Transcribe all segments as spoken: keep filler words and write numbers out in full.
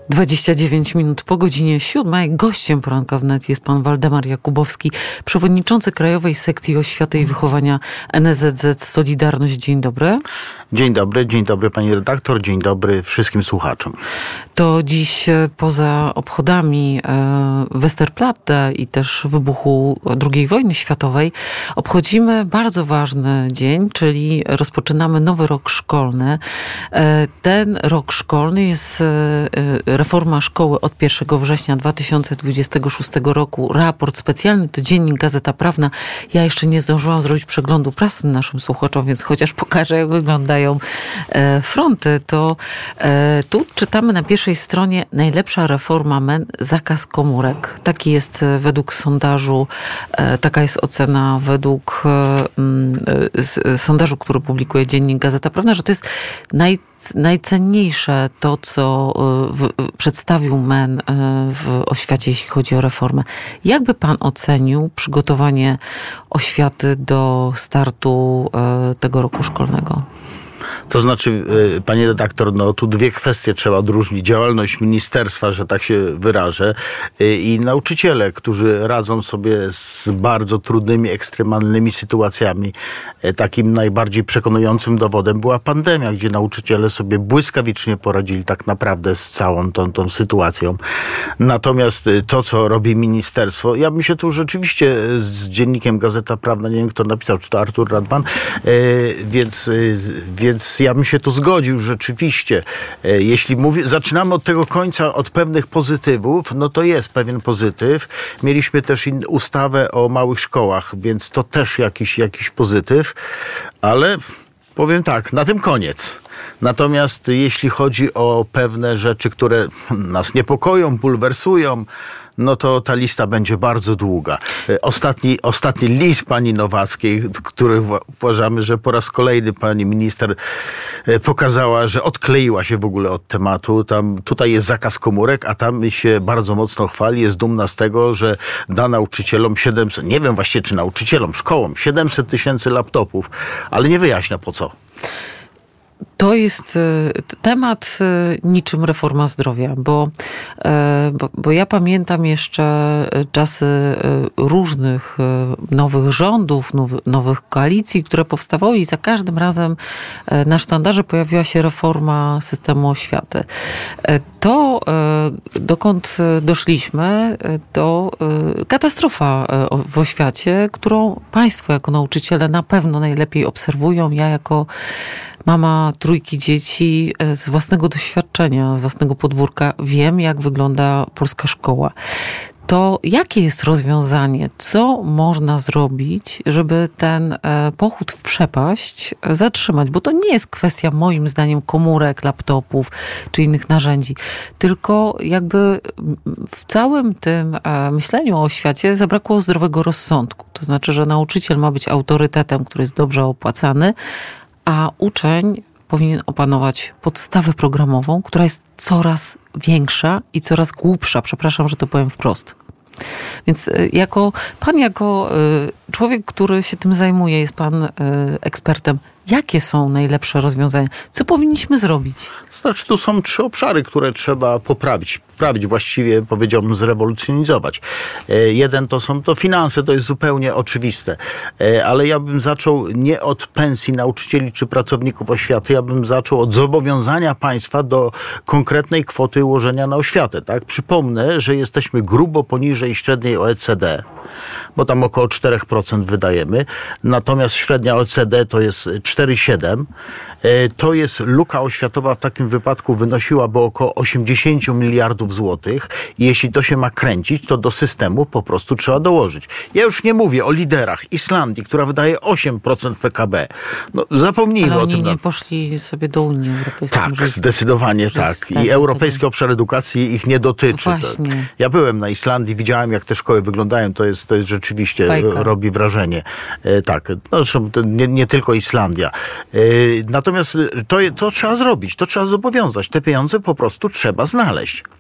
dwadzieścia dziewięć minut po godzinie siódmej. Gościem poranka wnet jest pan Waldemar Jakubowski, przewodniczący Krajowej Sekcji Oświaty i Wychowania N S Z Z Solidarność. Dzień dobry. Dzień dobry, dzień dobry pani redaktor, dzień dobry wszystkim słuchaczom. To dziś poza obchodami Westerplatte i też wybuchu drugiej wojny światowej obchodzimy bardzo ważny dzień, czyli rozpoczynamy nowy rok szkolny. Ten rok szkolny jest reforma szkoły od pierwszego września dwa tysiące dwudziestego szóstego roku. Raport specjalny to Dziennik Gazeta Prawna. Ja jeszcze nie zdążyłam zrobić przeglądu prasy naszym słuchaczom, więc chociaż pokażę, jak wyglądają fronty, to tu czytamy na pierwszej stronie: najlepsza reforma M E N, zakaz komórek. Taki jest według sondażu, taka jest ocena według sondażu, który publikuje Dziennik Gazeta Prawna, że to jest naj, najcenniejsze to, co w, przedstawił M E N w oświacie, jeśli chodzi o reformę. Jakby pan ocenił przygotowanie oświaty do startu tego roku szkolnego? To znaczy, panie redaktor, no tu dwie kwestie trzeba odróżnić. Działalność ministerstwa, że tak się wyrażę, i nauczyciele, którzy radzą sobie z bardzo trudnymi, ekstremalnymi sytuacjami. Takim najbardziej przekonującym dowodem była pandemia, gdzie nauczyciele sobie błyskawicznie poradzili tak naprawdę z całą tą, tą sytuacją. Natomiast to, co robi ministerstwo, ja bym się tu rzeczywiście z Dziennikiem Gazeta Prawna, nie wiem kto napisał, czy to Artur Radwan, więc, więc ja bym się tu zgodził rzeczywiście. Jeśli mówię, zaczynamy od tego końca, od pewnych pozytywów, no to jest pewien pozytyw. Mieliśmy też in, ustawę o małych szkołach, więc to też jakiś, jakiś pozytyw, ale powiem tak, na tym koniec. Natomiast jeśli chodzi o pewne rzeczy, które nas niepokoją, bulwersują, no to ta lista będzie bardzo długa. Ostatni, ostatni list pani Nowackiej, który uważamy, że po raz kolejny pani minister pokazała, że odkleiła się w ogóle od tematu. Tam, tutaj jest zakaz komórek, a tam się bardzo mocno chwali, jest dumna z tego, że da nauczycielom siedemset, nie wiem właściwie czy nauczycielom, szkołom, siedemset tysięcy laptopów, ale nie wyjaśnia po co. To jest temat niczym reforma zdrowia, bo, bo, bo ja pamiętam jeszcze czasy różnych nowych rządów, nowych, nowych koalicji, które powstawały i za każdym razem na sztandarze pojawiła się reforma systemu oświaty. To, dokąd doszliśmy, to katastrofa w oświacie, którą państwo jako nauczyciele na pewno najlepiej obserwują. Ja jako mama trójki dzieci z własnego doświadczenia, z własnego podwórka wiem, jak wygląda polska szkoła. To jakie jest rozwiązanie? Co można zrobić, żeby ten pochód w przepaść zatrzymać? Bo to nie jest kwestia, moim zdaniem, komórek, laptopów czy innych narzędzi, tylko jakby w całym tym myśleniu o oświacie zabrakło zdrowego rozsądku. To znaczy, że nauczyciel ma być autorytetem, który jest dobrze opłacany, a uczeń powinien opanować podstawę programową, która jest coraz większa i coraz głupsza. Przepraszam, że to powiem wprost. Więc jako pan, jako człowiek, który się tym zajmuje, jest pan ekspertem. Jakie są najlepsze rozwiązania? Co powinniśmy zrobić? Znaczy, tu są trzy obszary, które trzeba poprawić. Poprawić, właściwie powiedziałbym zrewolucjonizować. Jeden to są to finanse, to jest zupełnie oczywiste. Ale ja bym zaczął nie od pensji nauczycieli czy pracowników oświaty, ja bym zaczął od zobowiązania państwa do konkretnej kwoty ułożenia na oświatę. Tak? Przypomnę, że jesteśmy grubo poniżej średniej O E C D, bo tam około cztery procent wydajemy. Natomiast średnia O E C D to jest cztery przecinek siedem. To jest luka oświatowa w takim wypadku wynosiłaby około osiemdziesiąt miliardów złotych i jeśli to się ma kręcić, to do systemu po prostu trzeba dołożyć. Ja już nie mówię o liderach Islandii, która wydaje osiem procent P K B. No, zapomnijmy Ale o tym. oni nie poszli sobie do Unii Europejskiej. Tak, może zdecydowanie tak. I Europejski Obszar Edukacji ich nie dotyczy. No ja byłem na Islandii, widziałem jak te szkoły wyglądają, to jest, to jest rzeczywiście, Bajka. robi wrażenie. Tak, no, nie, nie tylko Islandia. Natomiast to, to trzeba zrobić, to trzeba zobowiązać. Te pieniądze po prostu trzeba znaleźć.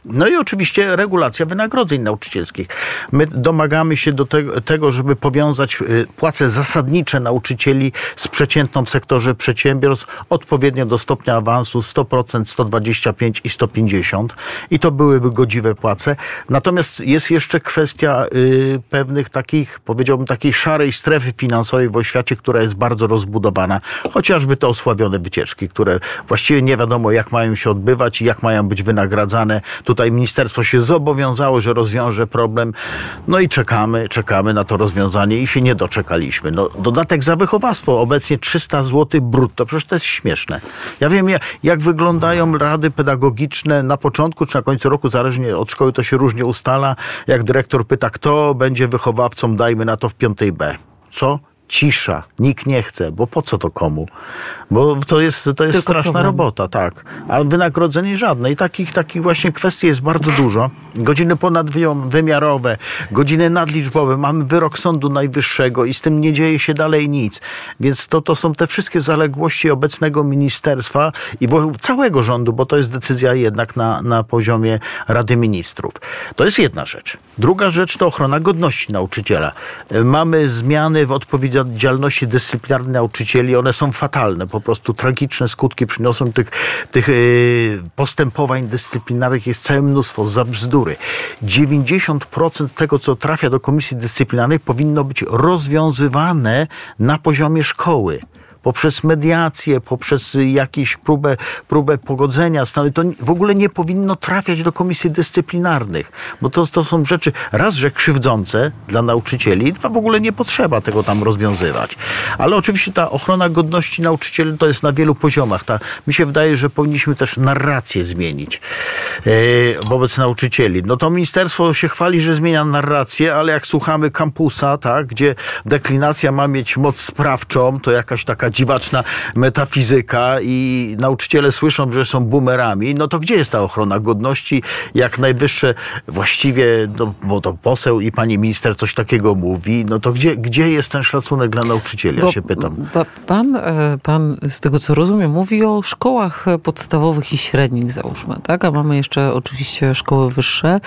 No i oczywiście regulacja wynagrodzeń nauczycielskich. My domagamy się do tego, tego, żeby powiązać płace zasadnicze nauczycieli z przeciętną w sektorze przedsiębiorstw odpowiednio do stopnia awansu sto procent, sto dwadzieścia pięć i sto pięćdziesiąt. I to byłyby godziwe płace. Natomiast jest jeszcze kwestia y, pewnych takich, powiedziałbym, takiej szarej strefy finansowej w oświacie, która jest bardzo rozbudowana. Chociażby te osławione wycieczki, które właściwie nie wiadomo, jak mają się odbywać i jak mają być wynagradzane. Tutaj ministerstwo się zobowiązało, że rozwiąże problem. No i czekamy, czekamy na to rozwiązanie i się nie doczekaliśmy. No, dodatek za wychowawstwo obecnie trzysta złotych brutto. Przecież to jest śmieszne. Ja wiem, jak wyglądają rady pedagogiczne na początku czy na końcu roku, zależnie od szkoły, to się różnie ustala. Jak dyrektor pyta, kto będzie wychowawcą, dajmy na to w piątej B. Co? Cisza. Nikt nie chce, bo po co to komu? Bo to jest, to jest straszna problem. Robota, tak. A wynagrodzenie żadne. I takich, takich właśnie kwestii jest bardzo dużo. Godziny ponadwymiarowe, godziny nadliczbowe. Mamy wyrok Sądu Najwyższego i z tym nie dzieje się dalej nic. Więc to, to są te wszystkie zaległości obecnego ministerstwa i całego rządu, bo to jest decyzja jednak na, na poziomie Rady Ministrów. To jest jedna rzecz. Druga rzecz to ochrona godności nauczyciela. Mamy zmiany w odpowiedzialności dyscyplinarnej nauczycieli. One są fatalne. Po prostu tragiczne skutki przyniosą tych, tych yy, postępowań dyscyplinarnych. Jest całe mnóstwo za bzdury. dziewięćdziesiąt procent tego, co trafia do Komisji Dyscyplinarnej, powinno być rozwiązywane na poziomie szkoły. Poprzez mediację, poprzez jakąś próbę, próbę pogodzenia stanu. To w ogóle nie powinno trafiać do komisji dyscyplinarnych, bo to, to są rzeczy, raz, że krzywdzące dla nauczycieli, dwa, w ogóle nie potrzeba tego tam rozwiązywać. Ale oczywiście ta ochrona godności nauczycieli to jest na wielu poziomach. Ta, mi się wydaje, że powinniśmy też narrację zmienić yy, wobec nauczycieli. No to ministerstwo się chwali, że zmienia narrację, ale jak słuchamy kampusa, tak, gdzie deklinacja ma mieć moc sprawczą, to jakaś taka dziwaczna metafizyka i nauczyciele słyszą, że są boomerami, no to gdzie jest ta ochrona godności? Jak najwyższe właściwie, no, bo to poseł i pani minister coś takiego mówi, no to gdzie, gdzie jest ten szacunek dla nauczycieli? Ja bo, się pytam. Bo pan, pan, z tego co rozumiem, mówi o szkołach podstawowych i średnich, załóżmy, tak? A mamy jeszcze oczywiście szkoły wyższe.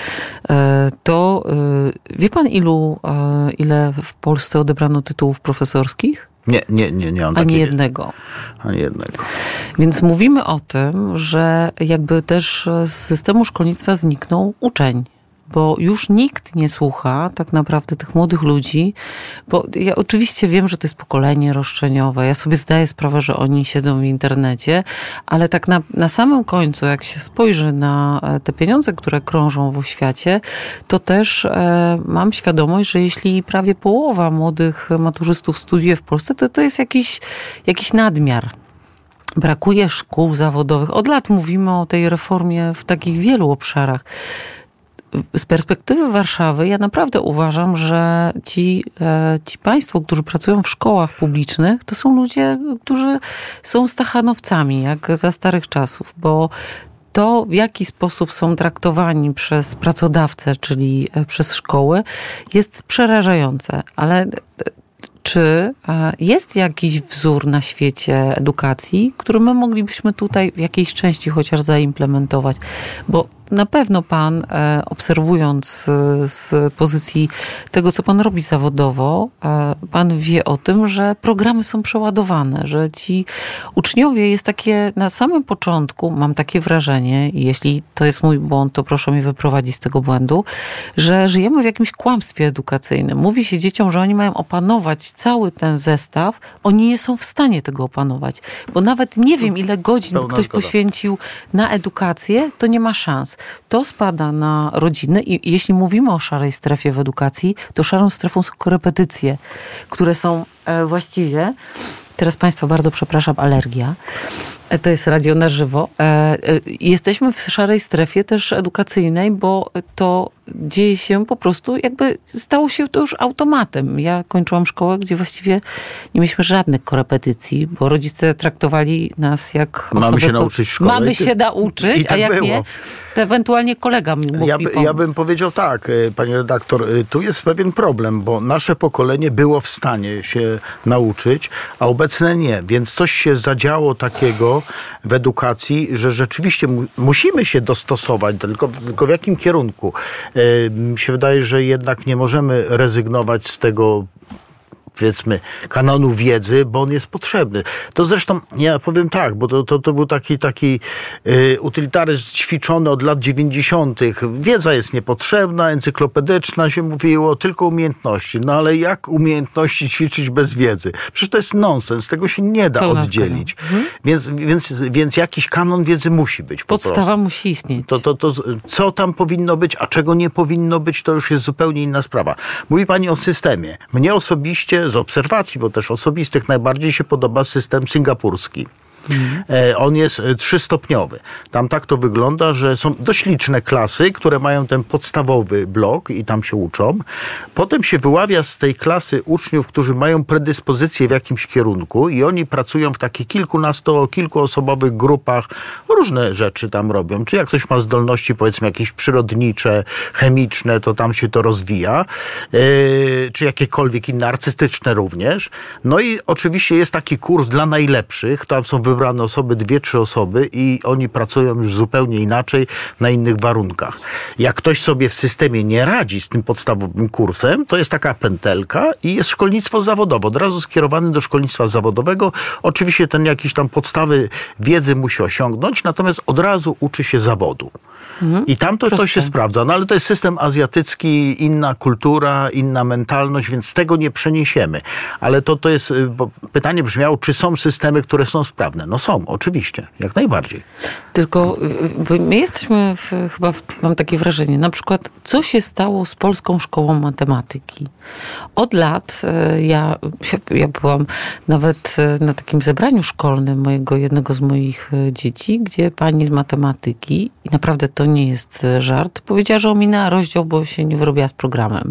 To wie pan, ilu, ile w Polsce odebrano tytułów profesorskich? Nie, nie, nie, nie mam takiej... Ani jednego. Ani jednego. Więc mówimy o tym, że jakby też z systemu szkolnictwa zniknął uczeń. Bo już nikt nie słucha tak naprawdę tych młodych ludzi, bo ja oczywiście wiem, że to jest pokolenie roszczeniowe. Ja sobie zdaję sprawę, że oni siedzą w internecie, ale tak na, na samym końcu, jak się spojrzy na te pieniądze, które krążą w oświacie, to też e, mam świadomość, że jeśli prawie połowa młodych maturzystów studiuje w Polsce, to to jest jakiś, jakiś nadmiar. Brakuje szkół zawodowych. Od lat mówimy o tej reformie w takich wielu obszarach. Z perspektywy Warszawy ja naprawdę uważam, że ci, ci państwo, którzy pracują w szkołach publicznych, to są ludzie, którzy są stachanowcami, jak za starych czasów, bo to, w jaki sposób są traktowani przez pracodawcę, czyli przez szkoły, jest przerażające. Ale czy jest jakiś wzór na świecie edukacji, który my moglibyśmy tutaj w jakiejś części chociaż zaimplementować? Bo na pewno pan, obserwując z pozycji tego, co pan robi zawodowo, pan wie o tym, że programy są przeładowane, że ci uczniowie jest takie na samym początku, mam takie wrażenie, i jeśli to jest mój błąd, to proszę mnie wyprowadzić z tego błędu, że żyjemy w jakimś kłamstwie edukacyjnym. Mówi się dzieciom, że oni mają opanować cały ten zestaw, oni nie są w stanie tego opanować, bo nawet nie wiem, ile godzin ktoś poświęcił na edukację, to nie ma szans. To spada na rodziny i jeśli mówimy o szarej strefie w edukacji, to szarą strefą są korepetycje, które są właściwie, teraz państwa bardzo przepraszam, alergia, to jest radio na żywo. Jesteśmy w szarej strefie też edukacyjnej, bo to dzieje się po prostu, jakby stało się to już automatem. Ja kończyłam szkołę, gdzie właściwie nie mieliśmy żadnych korepetycji, bo rodzice traktowali nas jak Mamy osoby się po... nauczyć w szkole. Mamy I ty... się nauczyć, I tak a jak było. nie, to ewentualnie kolega mi mógł Ja, mi by, pomóc. ja bym powiedział tak, panie redaktor, tu jest pewien problem, bo nasze pokolenie było w stanie się nauczyć, a obecne nie. Więc coś się zadziało takiego w edukacji, że rzeczywiście mu, musimy się dostosować, tylko, tylko w jakim kierunku? E, mi się wydaje, że jednak nie możemy rezygnować z tego, powiedzmy, kanonu wiedzy, bo on jest potrzebny. To zresztą, ja powiem tak, bo to, to, to był taki, taki y, utylitaryzm ćwiczony od lat dziewięćdziesiątych. Wiedza jest niepotrzebna, encyklopedyczna się mówiło, tylko umiejętności. No ale jak umiejętności ćwiczyć bez wiedzy? Przecież to jest nonsens, tego się nie da Pełna oddzielić. Mhm. Więc, więc, więc jakiś kanon wiedzy musi być. Po Podstawa prostu. musi istnieć. To, to, to, co tam powinno być, a czego nie powinno być, to już jest zupełnie inna sprawa. Mówi pani o systemie. Mnie osobiście, z obserwacji, bo też osobistych, najbardziej się podoba system singapurski. Mhm. On jest trzystopniowy. Tam tak to wygląda, że są dość liczne klasy, które mają ten podstawowy blok i tam się uczą. Potem się wyławia z tej klasy uczniów, którzy mają predyspozycję w jakimś kierunku i oni pracują w takich kilkunasto, kilkuosobowych grupach. Różne rzeczy tam robią. Czy jak ktoś ma zdolności, powiedzmy, jakieś przyrodnicze, chemiczne, to tam się to rozwija. Yy, czy jakiekolwiek inne, artystyczne również. No i oczywiście jest taki kurs dla najlepszych. Tam są wybrane osoby, dwie, trzy osoby i oni pracują już zupełnie inaczej, na innych warunkach. Jak ktoś sobie w systemie nie radzi z tym podstawowym kursem, to jest taka pętelka i jest szkolnictwo zawodowe. Od razu skierowany do szkolnictwa zawodowego. Oczywiście ten jakiś tam podstawy wiedzy musi osiągnąć, natomiast od razu uczy się zawodu. Mhm. I tam to, to się sprawdza. No ale to jest system azjatycki, inna kultura, inna mentalność, więc tego nie przeniesiemy. Ale to, to jest, bo pytanie brzmiało, czy są systemy, które są sprawne? No są, oczywiście, jak najbardziej. Tylko my jesteśmy, w, chyba w, mam takie wrażenie, na przykład, co się stało z Polską Szkołą Matematyki? Od lat ja, ja byłam nawet na takim zebraniu szkolnym mojego, jednego z moich dzieci, gdzie pani z matematyki, i naprawdę to nie jest żart, powiedziała, że ominęła rozdział, bo się nie wyrobiła z programem.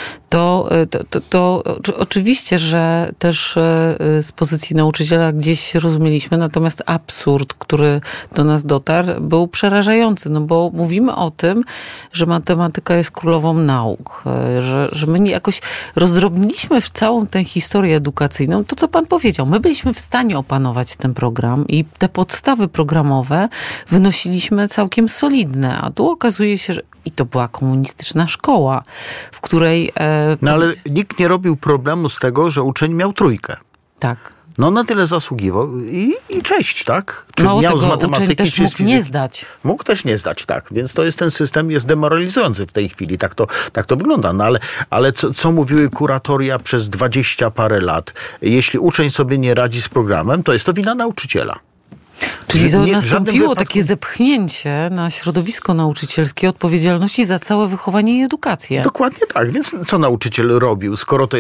To, to, to, to oczywiście, że też z pozycji nauczyciela gdzieś rozumieliśmy, natomiast absurd, który do nas dotarł, był przerażający, no bo mówimy o tym, że matematyka jest królową nauk, że, że my nie jakoś rozdrobniliśmy w całą tę historię edukacyjną. To, co pan powiedział, my byliśmy w stanie opanować ten program i te podstawy programowe wynosiliśmy całkiem solidne, a tu okazuje się, że i to była komunistyczna szkoła, w której... E, no ale nikt nie robił problemu z tego, że uczeń miał trójkę. Tak. No na tyle zasługiwał i, i cześć, tak? Czy Mało miał tego, z matematyki, uczeń też czy mógł nie zdać. Mógł też nie zdać, tak. Więc to jest ten system, jest demoralizujący w tej chwili. Tak to, tak to wygląda. No ale, ale co, co mówiły kuratoria przez dwadzieścia parę lat? Jeśli uczeń sobie nie radzi z programem, to jest to wina nauczyciela. Czyli to nie, nastąpiło wypadku... takie zepchnięcie na środowisko nauczycielskie odpowiedzialności za całe wychowanie i edukację. Dokładnie tak. Więc co nauczyciel robił, skoro to